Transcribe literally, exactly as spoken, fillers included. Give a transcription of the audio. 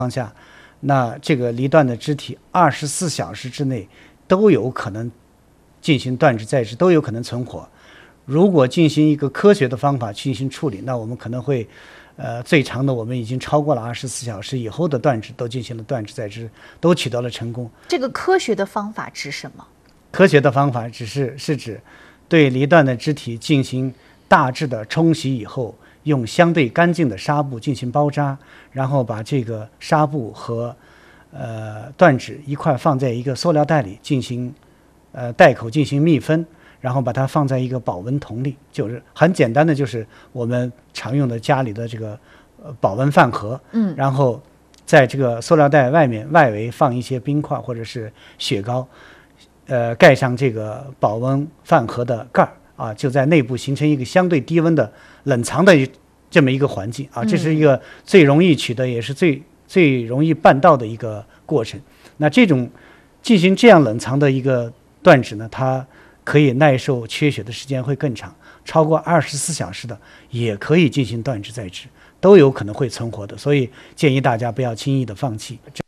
下，那这个离断的肢体二十四小时之内都有可能进行断肢再植，都有可能存活。如果进行一个科学的方法进行处理，那我们可能会呃最长的我们已经超过了二十四小时以后的断肢都进行了断肢再植，都取得了成功。 这个科学的方法指什么？ 科学的方法只是是指对离断的肢体进行大致的冲洗以后，用相对干净的纱布进行包扎，然后把这个纱布和呃断肢一块放在一个塑料袋里进行呃袋口进行密封，然后把它放在一个保温桶里，就是很简单的，就是我们常用的家里的这个呃保温饭盒， 嗯， 然后在这个塑料袋外面外围放一些冰块或者是雪糕，呃盖上这个保温饭盒的盖儿啊，就在内部形成一个相对低温的冷藏的这么一个环境啊，这是一个最容易取得也是最最容易办到的一个过程。那这种进行这样冷藏的一个断肢呢，它可以耐受缺血的时间会更长，超过二十四小时的也可以进行断肢再植，都有可能会存活的。所以建议大家不要轻易的放弃。这